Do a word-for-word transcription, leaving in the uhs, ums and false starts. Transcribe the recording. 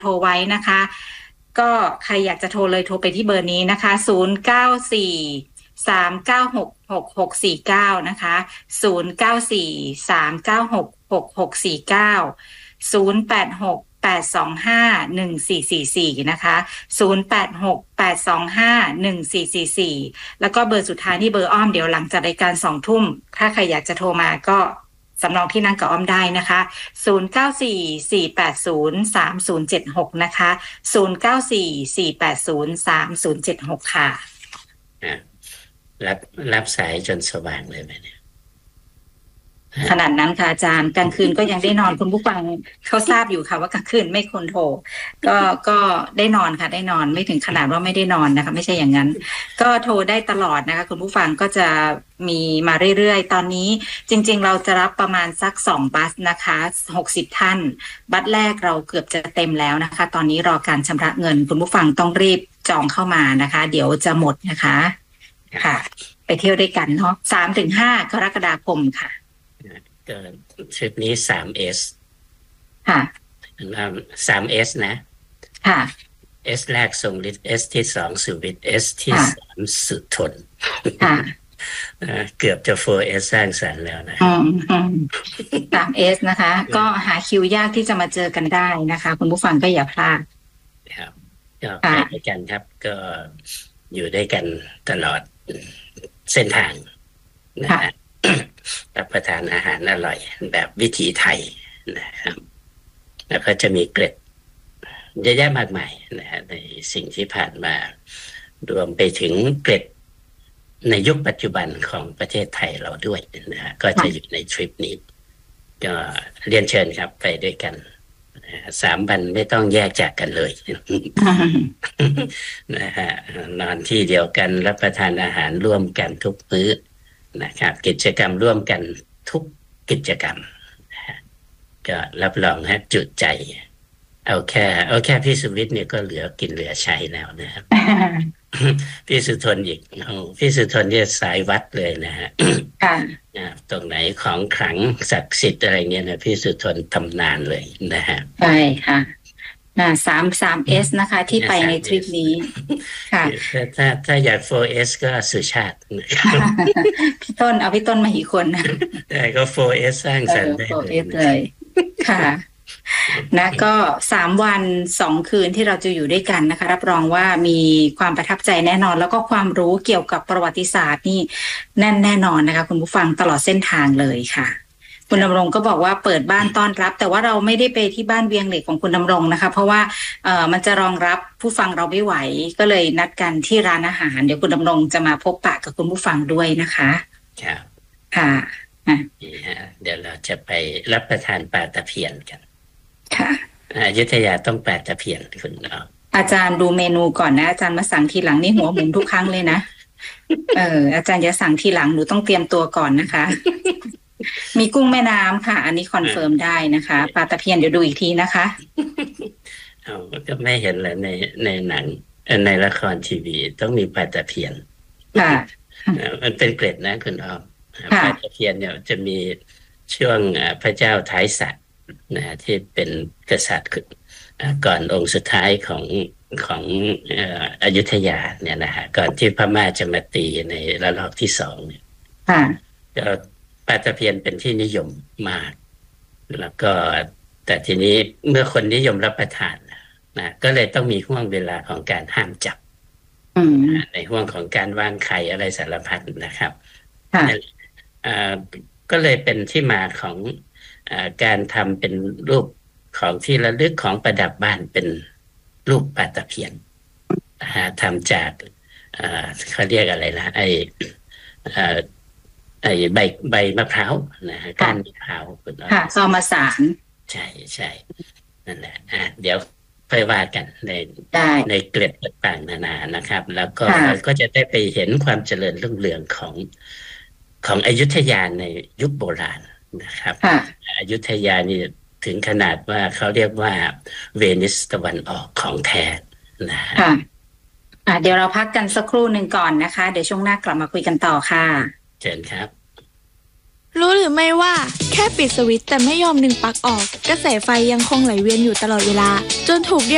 โทรไว้นะคะก็ใครอยากจะโทรเลยโทรไปที่เบอร์นี้นะคะศูนย์ เก้า สี่ สาม เก้า หก หก หก สี่ เก้านะคะศูนย์ เก้า สี่ สาม เก้า หก หก หก สี่ เก้าศูนย์ แปด หก แปด สอง ห้า หนึ่ง สี่ สี่ สี่นะคะศูนย์ แปด หก แปด สอง ห้า หนึ่ง สี่ สี่ สี่แล้วก็เบอร์สุดท้ายนี่เบอร์อ้อมเดี๋ยวหลังจากรายการสองทุ่มถ้าใครอยากจะโทรมาก็สำรองที่นั่งกับอ้อมได้นะคะศูนย์ เก้า สี่ สี่ แปด ศูนย์ สาม ศูนย์ เจ็ด หกนะคะศูนย์ เก้า สี่ สี่ แปด ศูนย์ สาม ศูนย์ เจ็ด หกค่ะรับรับสายจนสว่างเลยไหมเนี่ยขนาดนั้นค่ะอาจารย์กลางคืนก็ยังได้นอนคุณผู้ฟังเขาทราบอยู่ค่ะว่ากลางคืนไม่ควรโทรก็ก็ได้นอนค่ะได้นอนไม่ถึงขนาดว่าไม่ได้นอนนะคะไม่ใช่อย่างนั้นก็โทรได้ตลอดนะคะคุณผู้ฟังก็จะมีมาเรื่อยๆตอนนี้จริงๆเราจะรับประมาณสักสองบัสนะคะหกสิบท่านบัสแรกเราเกือบจะเต็มแล้วนะคะตอนนี้รอการชำระเงินคุณผู้ฟังต้องรีบจองเข้ามานะคะเดี๋ยวจะหมดนะคะค่ะไปเที่ยวด้วยกันเนาะสามถึงห้ากรกฎาคมค่ะก็ทริปนี้ ทรี เอสค่ะทรี เอส นะค่ะ S แรกทรงฤทธิ์ S ที่สองสุวิทย์ S ที่สามสุทนค่ะเกือบจะ โฟร์ เอส สร้างสรรค์แล้วนะอืมอืม ทรี เอส นะคะก็หาคิวยากที่จะมาเจอกันได้นะคะคุณผู้ฟังก็อย่าพลาดครับก็ไปด้วยกันครับก็อยู่ด้วยกันตลอดเส้นทางนะฮะรับประทานอาหารอร่อยแบบวิถีไทยนะครับแล้วก็จะมีเกร็ดเยอะแยะมากมายนะฮะในสิ่งที่ผ่านมารวมไปถึงเกร็ดในยุคปัจจุบันของประเทศไทยเราด้วยนะฮะก็จะอยู่ในทริปนี้ก็เรียนเชิญครับไปด้วยกันสามวันไม่ต้องแยกจากกันเลยนะฮะนอนที่เดียวกันรับประทานอาหารร่วมกันทุกมื้อนะครับกิจกรรมร่วมกันทุกกิจกรรมก็รับรองฮะจุใจเอาแค่เอาแค่พี่สุวิทย์เนี่ยก็เหลือกินเหลือใช้แล้วนะครับ พี่สุทนอีกพี่สุทนเนี่ยสายวัดเลยนะฮะตรงไหนของขลังศักดิ์สิทธิ์อะไรเงี้ยนะพี่สุทนทำนานเลยนะฮะใช่ค่ะน่ะสามสามเอสนะคะที่ไปในทริปนี้ค่ะถ้าถ้าอยาก โฟร์ เอส ก็สุชาติพี่ต้นเอาพี่ต้นมาอีกคนนะได้ก็ โฟร์ เอส สร้างสรรค์ได้เลยค่ะนะก็สามวันสองคืนที่เราจะอยู่ด้วยกันนะคะรับรองว่ามีความประทับใจแน่นอนแล้วก็ความรู้เกี่ยวกับประวัติศาสตร์นี่แน่นแน่นอนนะคะคุณผู้ฟังตลอดเส้นทางเลยค่ะคุณดำรงก็บอกว่าเปิดบ้านต้อนรับแต่ว่าเราไม่ได้ไปที่บ้านเวียงเหล็กของคุณดำรงนะคะเพราะว่าเอ่อมันจะรองรับผู้ฟังเราไม่ไหวก็เลยนัดกันที่ร้านอาหารเดี๋ยวคุณดำรงจะมาพบปะกับคุณผู้ฟังด้วยนะคะครับค่ะเดี๋ยวเราจะไปรับประทานปลาตะเพียนกันค่ะอยุธยาต้องปลาตะเพียนคุณเนาะอาจารย์ดูเมนูก่อนนะอาจารย์มาสั่งทีหลังนี่หัวหมุนทุกครั้งเลยนะเอออาจารย์จะสั่งทีหลังหนูต้องเตรียมตัวก่อนนะคะมีกุ้งแม่น้ำค่ะอันนี้คอนเฟิร์มได้นะคะปลาตะเพียนเดี๋ยวดูอีกทีนะคะเอาก็ไม่เห็นเลยในในหนังในละครทีวีต้องมีปลาตะเพียนค่ะมันเป็นเกร็ดนะคุณอ้อมปลาตะเพียนเนี่ยจะมีช่วงพระเจ้าท้ายสระนะที่เป็นกษัตริย์ก่อนองค์สุดท้ายของของอยุธยาเนี่ยนะฮะก่อนที่พม่าจะมาตีในระลอกที่สองเนี่ยก็ปลาตะเพียนเป็นที่นิยมมากแล้วก็แต่ทีนี้เมื่อคนนิยมรับประทานนะก็เลยต้องมีห่วงเวลาของการห้ามจับในห่วงของการวางไข่อะไรสารพัดนะครับก็เลยเป็นที่มาของการทำเป็นรูปของที่ระลึกของประดับบ้านเป็นรูปปลาตะเพียนทำจากเขาเรียกอะไรนะไอไอใบใบมะพร้าวนะก้านมะพร้าวค่ะซอมาสารใช่ใช่นั่นแหละอ่ะเดี๋ยวค่อยว่ากันในในเกล็ดต่างๆนานานะครับแล้วก็เราก็จะได้ไปเห็นความเจริญรุ่งเรืองของของอยุธยาในยุคโบราณนะครับอยุธยานี่ถึงขนาดว่าเขาเรียกว่าเวนิสตะวันออกของแท้นะฮะอ่ะเดี๋ยวเราพักกันสักครู่หนึ่งก่อนนะคะเดี๋ยวช่วงหน้ากลับมาคุยกันต่อค่ะเชิญครับรู้หรือไม่ว่าแค่ปิดสวิตช์แต่ไม่ยอมดึงปลั๊กออกกระแสไฟยังคงไหลเวียนอยู่ตลอดเวลาจนถูกเรียก